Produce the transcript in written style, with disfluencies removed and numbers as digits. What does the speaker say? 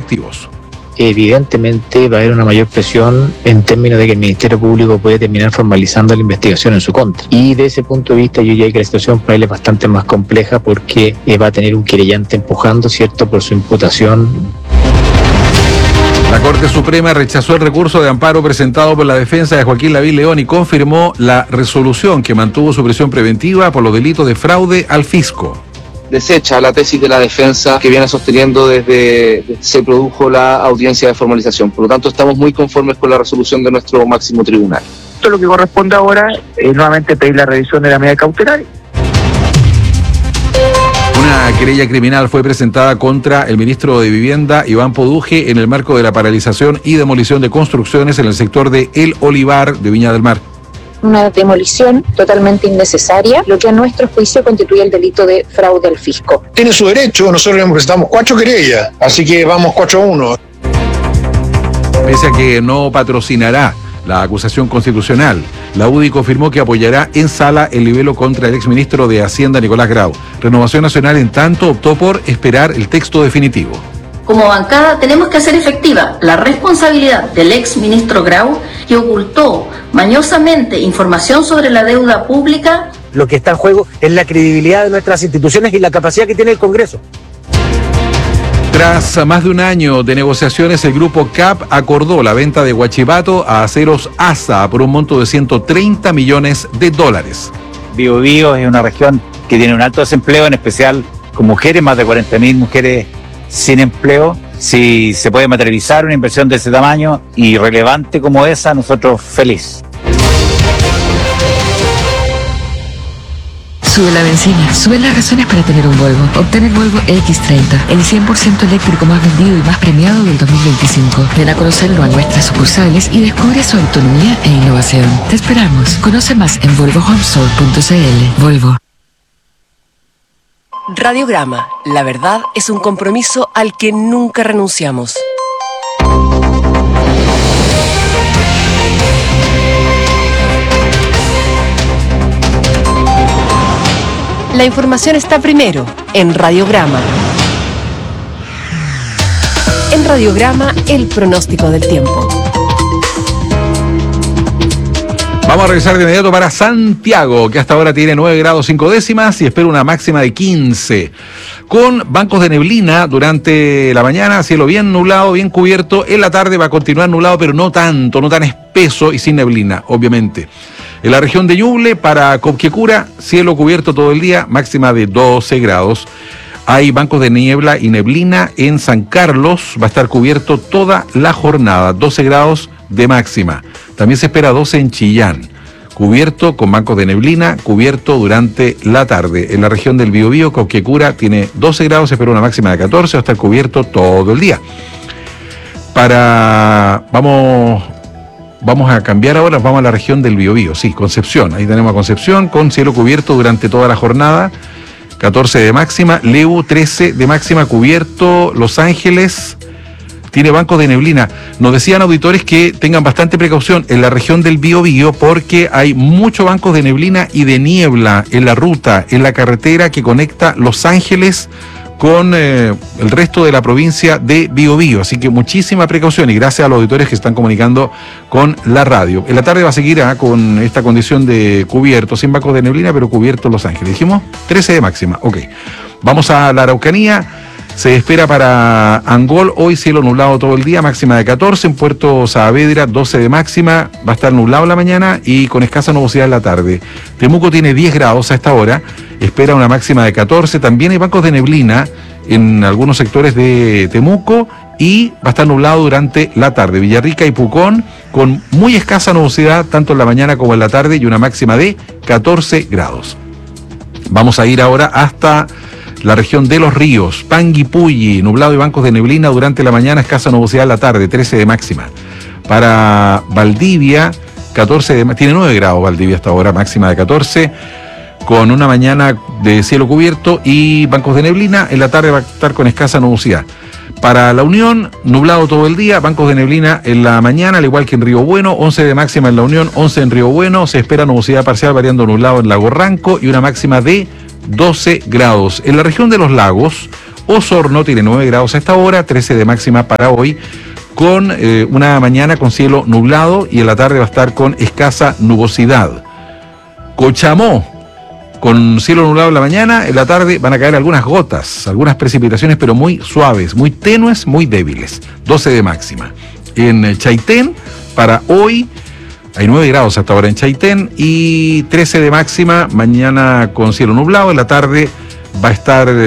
respectivos. Evidentemente va a haber una mayor presión en términos de que el Ministerio Público puede terminar formalizando la investigación en su contra. Y de ese punto de vista yo diría que la situación para él es bastante más compleja porque va a tener un querellante empujando, ¿cierto?, por su imputación. La Corte Suprema rechazó el recurso de amparo presentado por la defensa de Joaquín Lavín León y confirmó la resolución que mantuvo su prisión preventiva por los delitos de fraude al fisco. Desecha la tesis de la defensa que viene sosteniendo desde se produjo la audiencia de formalización. Por lo tanto, estamos muy conformes con la resolución de nuestro máximo tribunal. Esto lo que corresponde ahora es nuevamente pedir la revisión de la medida cautelar. Una querella criminal fue presentada contra el ministro de Vivienda, Iván Poduje, en el marco de la paralización y demolición de construcciones en el sector de El Olivar de Viña del Mar. Una demolición totalmente innecesaria, lo que a nuestro juicio constituye el delito de fraude al fisco. Tiene su derecho, nosotros le presentamos 4 querellas, así que vamos 4-1. Pese a que no patrocinará la acusación constitucional, la UDI confirmó que apoyará en sala el libelo contra el exministro de Hacienda, Nicolás Grau. Renovación Nacional, en tanto, optó por esperar el texto definitivo. Como bancada tenemos que hacer efectiva la responsabilidad del ex ministro Grau, que ocultó mañosamente información sobre la deuda pública. Lo que está en juego es la credibilidad de nuestras instituciones y la capacidad que tiene el Congreso. Tras más de un año de negociaciones, el grupo CAP acordó la venta de Huachipato a Aceros ASA por un monto de $130 millones. Biobío es una región que tiene un alto desempleo, en especial con mujeres, más de 40.000 mujeres sin empleo. Si se puede materializar una inversión de ese tamaño y relevante como esa, nosotros feliz. Sube la benzina, sube las razones para tener un Volvo. Obtén el Volvo X30, el 100% eléctrico más vendido y más premiado del 2025. Ven a conocerlo a nuestras sucursales y descubre su autonomía e innovación. Te esperamos. Conoce más en volvohomestore.cl. Volvo. Radiograma. La verdad es un compromiso al que nunca renunciamos. La información está primero en Radiograma. En Radiograma, el pronóstico del tiempo. Vamos a regresar de inmediato para Santiago, que hasta ahora tiene 9 grados 5 décimas y espera una máxima de 15. Con bancos de neblina durante la mañana, cielo bien nublado, bien cubierto. En la tarde va a continuar nublado, pero no tanto, no tan espeso y sin neblina, obviamente. En la región de Ñuble, para Copquecura, cielo cubierto todo el día, máxima de 12 grados. Hay bancos de niebla y neblina en San Carlos, va a estar cubierto toda la jornada, 12 grados de máxima. También se espera 12 en Chillán, cubierto con bancos de neblina, cubierto durante la tarde. En la región del Biobío, Copquecura tiene 12 grados, se espera una máxima de 14, va a estar cubierto todo el día. Vamos a cambiar ahora, vamos a la región del Biobío, sí, Concepción. Ahí tenemos a Concepción con cielo cubierto durante toda la jornada, 14 de máxima, Lebu 13 de máxima cubierto, Los Ángeles tiene bancos de neblina. Nos decían auditores que tengan bastante precaución en la región del Biobío porque hay muchos bancos de neblina y de niebla en la ruta, en la carretera que conecta Los Ángeles con el resto de la provincia de Biobío, así que muchísima precaución y gracias a los auditores que están comunicando con la radio. En la tarde va a seguir con esta condición de cubierto, sin bancos de neblina, pero cubierto Los Ángeles. Dijimos 13 de máxima, ok. Vamos a la Araucanía. Se espera para Angol hoy cielo nublado todo el día, máxima de 14, en Puerto Saavedra 12 de máxima, va a estar nublado en la mañana y con escasa nubosidad en la tarde. Temuco tiene 10 grados a esta hora, espera una máxima de 14, también hay bancos de neblina en algunos sectores de Temuco y va a estar nublado durante la tarde. Villarrica y Pucón con muy escasa nubosidad tanto en la mañana como en la tarde y una máxima de 14 grados. Vamos a ir ahora hasta la región de Los Ríos, Panguipulli, nublado y bancos de neblina durante la mañana, escasa nubosidad en la tarde, 13 de máxima. Para Valdivia, tiene 9 grados Valdivia hasta ahora, máxima de 14, con una mañana de cielo cubierto y bancos de neblina, en la tarde va a estar con escasa nubosidad. Para La Unión, nublado todo el día, bancos de neblina en la mañana, al igual que en Río Bueno, 11 de máxima en La Unión, 11 en Río Bueno, se espera nubosidad parcial variando nublado en Lago Ranco y una máxima de 12 grados. En la región de los lagos, Osorno tiene 9 grados a esta hora, 13 de máxima para hoy, con una mañana con cielo nublado y en la tarde va a estar con escasa nubosidad. Cochamó, con cielo nublado en la mañana, en la tarde van a caer algunas gotas, algunas precipitaciones, pero muy suaves, muy tenues, muy débiles, 12 de máxima. En Chaitén, para hoy, hay 9 grados hasta ahora en Chaitén y 13 de máxima, mañana con cielo nublado, en la tarde va a estar